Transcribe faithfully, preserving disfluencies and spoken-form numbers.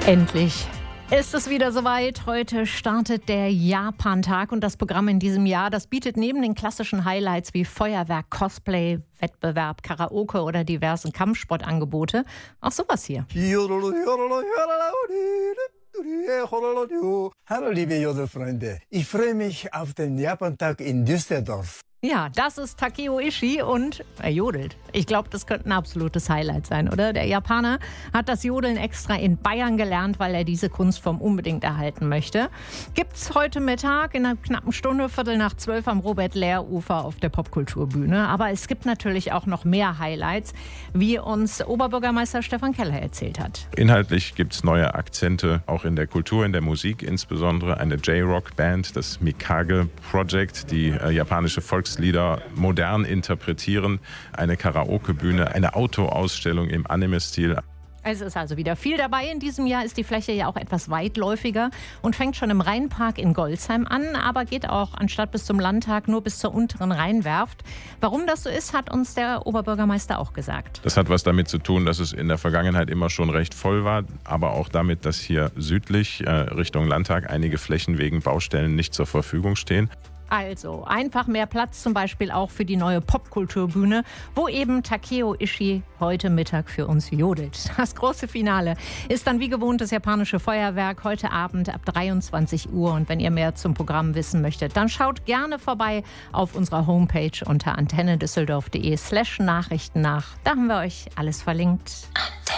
Endlich ist es wieder soweit. Heute startet der Japan-Tag und das Programm in diesem Jahr, das bietet neben den klassischen Highlights wie Feuerwerk, Cosplay, Wettbewerb, Karaoke oder diversen Kampfsportangebote auch sowas hier. Hallo liebe Jodelfreunde, ich freue mich auf den Japan-Tag in Düsseldorf. Ja, das ist Takeo Ishii und er jodelt. Ich glaube, das könnte ein absolutes Highlight sein, oder? Der Japaner hat das Jodeln extra in Bayern gelernt, weil er diese Kunstform unbedingt erhalten möchte. Gibt's heute Mittag in einer knappen Stunde, Viertel nach zwölf am Robert-Lehr-Ufer auf der Popkulturbühne. Aber es gibt natürlich auch noch mehr Highlights, wie uns Oberbürgermeister Stefan Keller erzählt hat. Inhaltlich gibt es neue Akzente, auch in der Kultur, in der Musik, insbesondere eine J-Rock-Band, das Mikage Project, die äh, japanische Volkslieder modern interpretieren, eine Karaoke-Bühne, eine Autoausstellung im Anime-Stil. Es ist also wieder viel dabei. In diesem Jahr ist die Fläche ja auch etwas weitläufiger und fängt schon im Rheinpark in Golzheim an, aber geht auch anstatt bis zum Landtag nur bis zur unteren Rheinwerft. Warum das so ist, hat uns der Oberbürgermeister auch gesagt. Das hat was damit zu tun, dass es in der Vergangenheit immer schon recht voll war, aber auch damit, dass hier südlich äh, Richtung Landtag einige Flächen wegen Baustellen nicht zur Verfügung stehen. Also einfach mehr Platz, zum Beispiel auch für die neue Popkulturbühne, wo eben Takeo Ishii heute Mittag für uns jodelt. Das große Finale ist dann wie gewohnt das japanische Feuerwerk heute Abend ab dreiundzwanzig Uhr. Und wenn ihr mehr zum Programm wissen möchtet, dann schaut gerne vorbei auf unserer Homepage unter antennedüsseldorf punkt de slash Nachrichten nach. Da haben wir euch alles verlinkt. Antenne.